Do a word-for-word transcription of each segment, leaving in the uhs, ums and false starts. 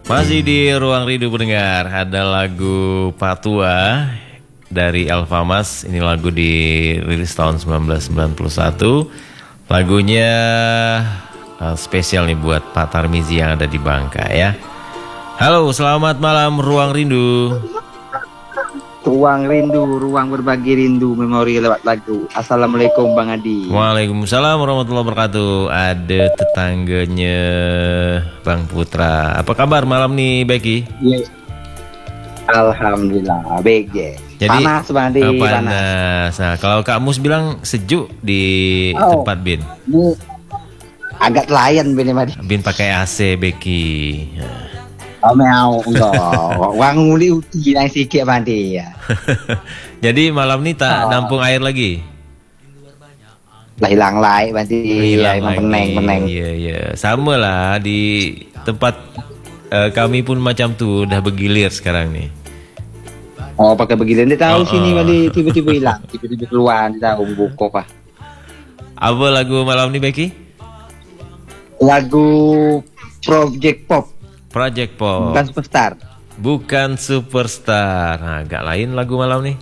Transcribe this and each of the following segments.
Masih di Ruang Rindu pendengar, ada lagu Patua dari Alfamas. Ini lagu dirilis tahun sembilan belas sembilan puluh satu. Lagunya uh, spesial nih buat Pak Tarmizi yang ada di Bangka ya. Halo, selamat malam Ruang Rindu. Ruang rindu, ruang berbagi rindu, memori lewat lagu. Assalamualaikum Bang Adi. Waalaikumsalam warahmatullahi wabarakatuh. Ada tetangganya Bang Putra. Apa kabar malam nih Becky? Yes. Alhamdulillah, baik ya. Jadi, panas Bang Adi, oh, panas. panas. Nah, kalau Kak Mus bilang sejuk di oh, tempat Bin. Ini agak layan Bin Madi. Bin pakai A C Becky. Nah. Oh mau enggak, wang muli uti yang sikit mandi ya. Jadi malam ini tak oh. nampung air lagi. Lah hilang lai mandi, hilang ya, meneng meneng. Iya iya, sama lah di tempat uh, kami pun macam tuh udah bergilir sekarang nih. Oh pakai bergilir dia tahu oh, sini oh. mandi tiba-tiba hilang, tiba-tiba keluar dia tahu buku apa. Apa lagu malam ini Becky? Lagu Project Pop. Project Pop. Bukan Superstar. Bukan Superstar. Nah, agak lain lagu malam nih.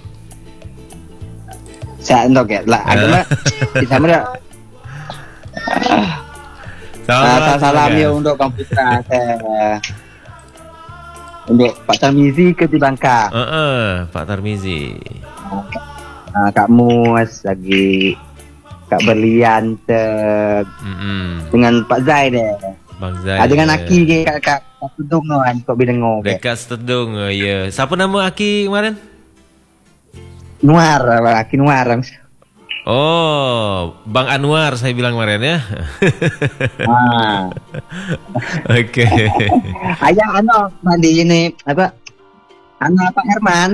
Saya entok ya. Lah, agak di sama dia. Salam salam ya untuk Bang Putra. Untuk Pak Tarmizi ke di Bangka. Heeh, uh-uh, Pak Tarmizi. Nah, Kak Mus lagi Kak Berlian mm-hmm. dengan Pak Zai deh. Bang Zai. Ah, dengan Aki ke Kak Kak Stedung kan kok bidengo. Dekat Stedung ya. Yeah. Siapa nama Aki kemarin? Nuar, Aki Nuar. Oh, Bang Anwar saya bilang kemarin ya. Ah. Oke. Ayah ano mandi ini apa? Anak Pak Herman.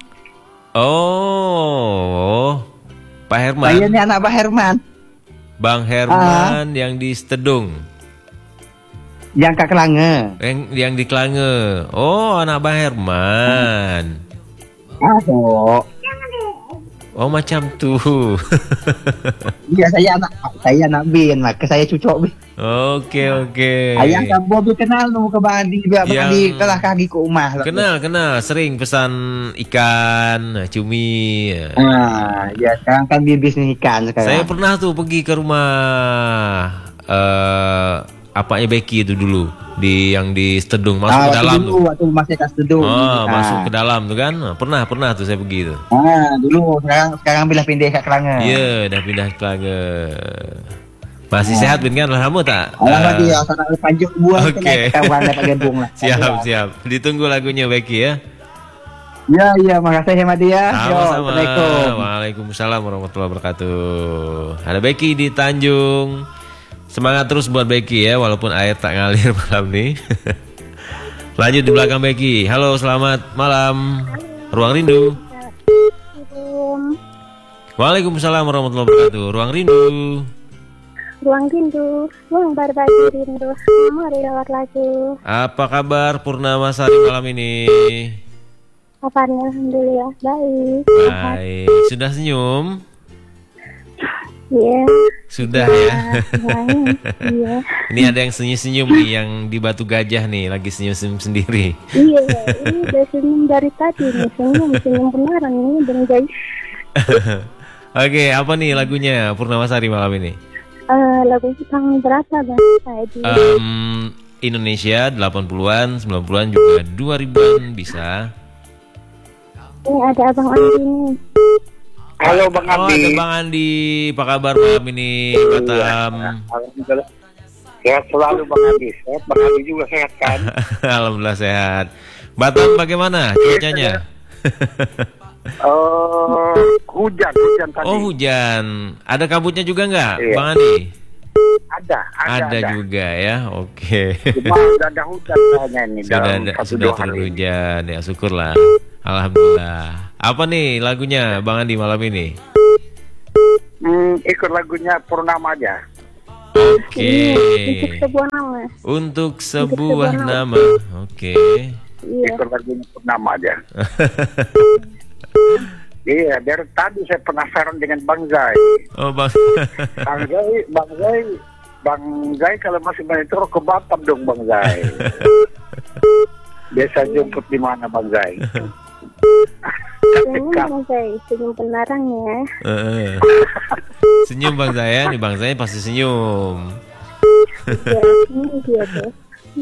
Oh. Pak Herman. Saya ini anak Pak Herman. Bang Herman ah. yang di Stedung. Yang Kak Kelange. Yang yang di Kelange. Oh, anak Bang Herman. Oh. Oh, macam tuh. Iya, saya anak saya anak Bin, maka saya cucok Bin. Oke, oke. Ayah kamu Bin kenal nu ke Bang Adi, Bang Adi kalah kaki ke rumah. Kenal, kenal, sering pesan ikan, cumi. Nah, ya sekarang kan bisnis ikan sekarang. Saya pernah tuh pergi ke rumah eh uh, apanya Becky itu dulu di yang di Stedung masuk ah, ke dalam dulu, tuh. Waktu masih ke Stedung. Oh, ah. masuk ke dalam tuh kan. Pernah, pernah tuh saya pergi tuh. Ah, dulu sekarang sekarang pindah pindah ke Kelange. Iya, yeah, udah pindah ke Kelange. Masih ah. sehat Bin kan? Alhamdulillah tak? Alhamdulillah, uh, sana panjang buah okay. kawan dapat gabung lah. Siap, siap. Ditunggu lagunya Becky ya. Ya, iya, makasih ya Madia. Sama-sama. Waalaikumsalam warahmatullahi wabarakatuh. Ada Becky di Tanjung. Semangat terus buat Becky ya, walaupun air tak ngalir malam nih. Lanjut di belakang Becky. Halo, selamat malam. Ruang Rindu. Waalaikumsalam warahmatullahi wabarakatuh. Ruang Rindu. Ruang Rindu, ruang berbagi rindu. Mari lewat lagu. Apa kabar Purnama Sari malam ini? Kabarnya alhamdulillah baik. Baik. Sudah senyum? Iya. Sudah ya. Iya. Ini ada yang senyum-senyum nih yang di Batu Gajah nih, lagi senyum-senyum sendiri. Iya, ini udah senyum dari tadi nih, senyum senyum beneran nih dan guys. Oke, apa nih lagunya Purnama Sari malam ini? Uh, lagu tahun berapa Bang? Um, Indonesia delapan puluhan, sembilan puluhan juga dua ribuan bisa. Ini ada Abang Andi nih. Halo Bang Andi. Oh, ada Bang Andi. Apa kabar malam ini Batam? Alhamdulillah. Sehat selalu Bang Andi. Sehat, Bang Andi juga sehat kan? Alhamdulillah sehat. Batam bagaimana cuacanya? Oh, hujan, hujan tadi. Oh, hujan. Ada kabutnya juga nggak, iya. Bang Andi? Ada, ada, ada, ada juga ya. Oke. Okay. Cuma sudah ada hujan ini. Sudah ada, sudah turun hujan ya, syukurlah. Alhamdulillah. Apa nih lagunya Bang Andi malam ini? Hmm, ikut lagunya Purnama aja. Oke. Okay. Untuk sebuah nama. Untuk sebuah, Untuk sebuah nama. nama. Oke. Okay. Iya. Ikut lagunya Purnama aja. Iya, dari tadi saya penasaran dengan Bang Zai. Oh, Bang. Bang Zai, Bang Zai, Bang Zai kalau masih main itu ke Batam dong Bang Zai. Biasa jemput di mana Bang Zai? Senyum Bang Zai, senyum penlarang ya. Eh, senyum Bang Zai, nih Bang Zai pasti senyum. Ya, senyum dia tuh.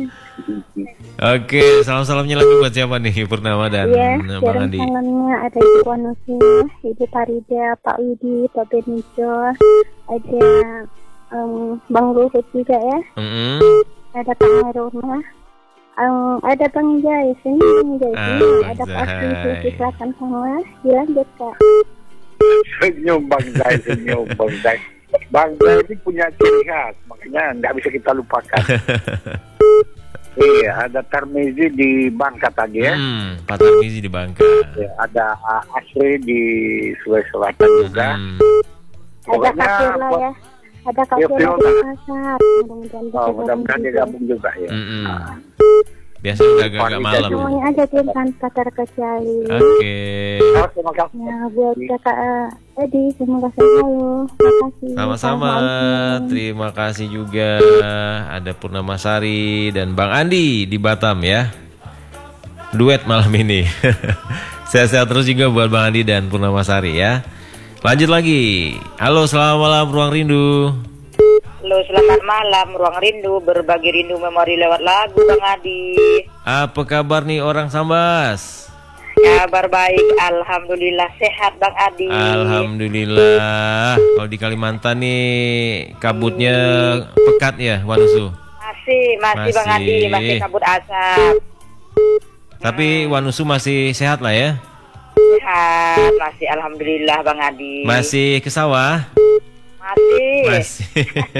Oke, salam-salamnya lagi buat siapa nih, Purnama dan Iya, Bang kirim Andi? salamnya ada Ibu Wanusinya, Ibu Farida, Pak Widi, Pak Benijo, ada um, Bang Luhut juga ya, Mm-mm. ada Kang Heruna, um, ada Bang Jai, sini Bang Jai, Ah, sini Bang ada Pak Jai. Asri, silakan semua, dilanjut Kak. Senyum Bang Zai, senyum Bang Zai. Bang Zai ini punya ciri khas, makanya nggak bisa kita lupakan. Iya, ada Tarmizi di Bangka tadi ya. Hmm, Pak Tarmizi di Bangka. Ya, ada Asri di Sulawesi Selatan juga. Hmm. Ada Pokoknya, Kak Viola ya, ada Kak Ya, Viola Viola. di Makassar, mudah-mudahan bisa Oh, mudah-mudahan gabung dia juga. gabung juga ya. Mm-mm. Nah, Biasanya udah agak-agak malam. Semuanya aja kirim tanpa terkecuali. Oke. oh, terima kasih. Ya, buat kakak eh, Edi, terima kasih selalu. Terima kasih. Sama-sama, Assalamualaikum. terima kasih juga. Ada Purnama Sari dan Bang Andi di Batam ya. Duet malam ini. Sehat-sehat terus juga buat Bang Andi dan Purnama Sari ya. Lanjut lagi. Halo, selamat malam Ruang Rindu. Halo, selamat malam Ruang Rindu, berbagi rindu memori lewat lagu Bang Adi. Apa kabar nih orang Sambas? Kabar baik, alhamdulillah sehat Bang Adi. Alhamdulillah. Kalau di Kalimantan nih kabutnya pekat ya, Wanusu. Masih, masih, Bang Masih. Adi, masih kabut asap. Tapi Wanusu masih sehat lah ya. Sehat, masih alhamdulillah Bang Adi. Masih ke sawah? Masih. Masih.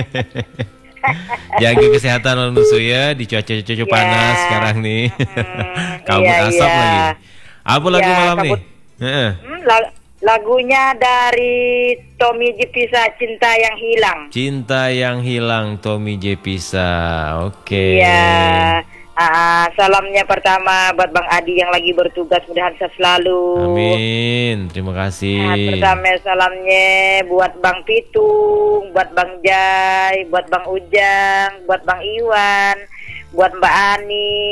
Jaga kesehatan Wanusu ya di cuaca-cuaca Iya. panas sekarang nih. Mm, Kabut iya, asap iya. lagi. Apa lagu Iya, malam nih? kabut. Heeh. Hmm, la- lagunya dari Tommy Jepisa, Cinta Yang Hilang. Cinta yang hilang, Tommy J Pisa. Oke. Iya. Ah, salamnya pertama buat Bang Adi yang lagi bertugas, mudah-mudahan sehat selalu. Amin. Terima kasih. Nah, pertama salamnya buat Bang Pitung, buat Bang Jai, buat Bang Ujang, buat Bang Iwan, buat Mbak Ani,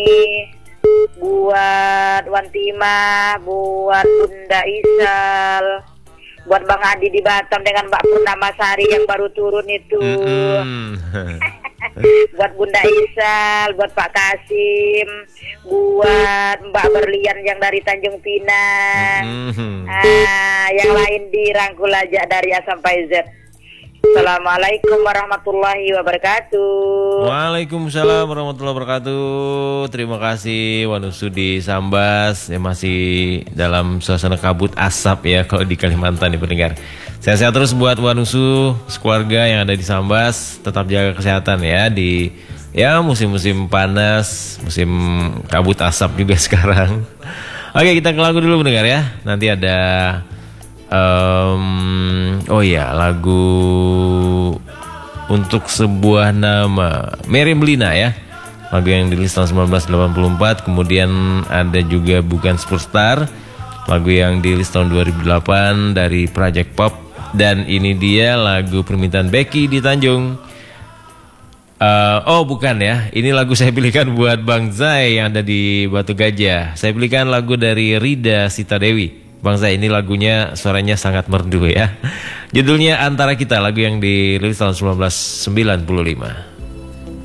buat Wantima, buat Bunda Isal, buat Bang Adi di Batam dengan Mbak Purnama Sari yang baru turun itu. Mm-mm. Buat Bunda Isal, buat Pak Kasim, buat Mbak Berlian yang dari Tanjung Pinang, Mm-mm. ah, yang lain dirangkul aja dari A sampai Z. Assalamualaikum warahmatullahi wabarakatuh. Waalaikumsalam warahmatullahi wabarakatuh. Terima kasih Wanusu di Sambas yang masih dalam suasana kabut asap ya kalau di Kalimantan nih pendengar. Sehat-sehat terus buat Wanusu, sekeluarga yang ada di Sambas. Tetap jaga kesehatan ya di ya musim-musim panas, musim kabut asap juga sekarang. Oke, kita ke lagu dulu pendengar ya. Nanti ada um, oh iya lagu untuk sebuah nama Mary Melina ya, lagu yang dirilis tahun sembilan belas delapan puluh empat. Kemudian ada juga Bukan Superstar, lagu yang dirilis tahun dua ribu delapan dari Project Pop. Dan ini dia lagu permintaan Becky di Tanjung. Uh, oh bukan ya, ini lagu saya pilihkan buat Bang Zai yang ada di Batu Gajah. Saya pilihkan lagu dari Rida Sita Dewi. Bang Zai, ini lagunya suaranya sangat merdu ya. Judulnya Antara Kita, lagu yang dirilis tahun seribu sembilan ratus sembilan puluh lima.